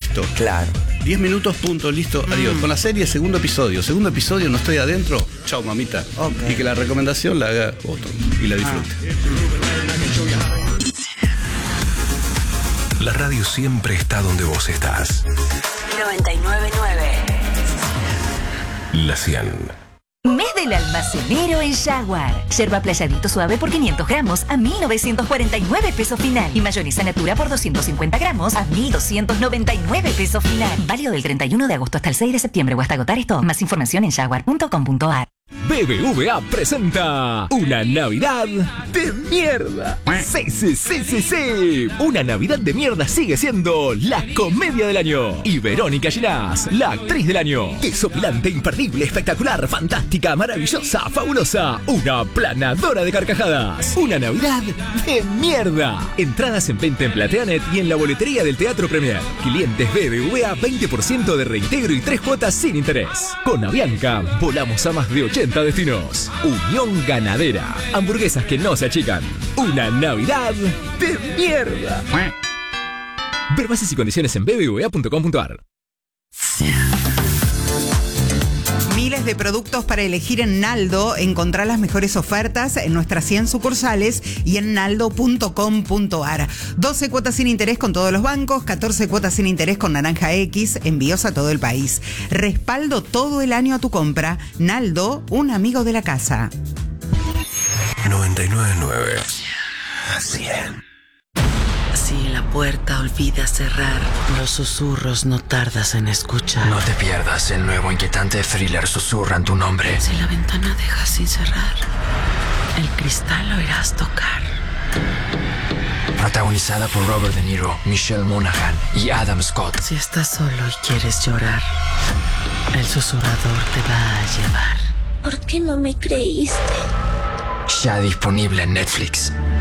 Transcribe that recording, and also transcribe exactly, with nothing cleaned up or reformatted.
listo. Claro. diez minutos, punto, listo, mm. adiós. Con la serie, segundo episodio. Segundo episodio, no estoy adentro. Chao, mamita. Okay. Y que la recomendación la haga otro y la disfrute. Ah. La radio siempre está donde vos estás. noventa y nueve punto nueve. La cien. Mes del almacenero en Jaguar. Yerba playadito suave por quinientos gramos a mil novecientos cuarenta y nueve pesos final. Y mayonesa natura por doscientos cincuenta gramos a mil doscientos noventa y nueve pesos final. Válido del treinta y uno de agosto hasta el seis de septiembre o hasta agotar esto. Más información en jaguar punto com punto a r. B B V A presenta una Navidad de mierda. Sí, sí, sí, sí, sí. Una Navidad de mierda sigue siendo la comedia del año. Y Verónica Ginás, la actriz del año. Desopilante, imperdible, espectacular, fantástica, maravillosa, fabulosa. Una planadora de carcajadas. Una Navidad de mierda. Entradas en venta en Plateanet y en la boletería del Teatro Premier. Clientes B B V A, veinte por ciento de reintegro y tres cuotas sin interés. Con Avianca, volamos a más de ochenta destinos. Unión Ganadera. Hamburguesas que no se achican. Una Navidad de mierda. Ver bases y condiciones en b b v a punto com punto a r. Miles de productos para elegir en Naldo. Encontrá las mejores ofertas en nuestras cien sucursales y en naldo punto com punto a r. doce cuotas sin interés con todos los bancos, catorce cuotas sin interés con Naranja X, envíos a todo el país. Respaldo todo el año a tu compra. Naldo, un amigo de la casa. noventa y nueve punto nueve. cien. Si la puerta olvida cerrar, los susurros no tardas en escuchar. No te pierdas, el nuevo inquietante thriller Susurran tu nombre. Si la ventana dejas sin cerrar, el cristal lo irás tocar. Protagonizada por Robert De Niro, Michelle Monaghan y Adam Scott. Si estás solo y quieres llorar, el susurrador te va a llevar. ¿Por qué no me creíste? Ya disponible en Netflix.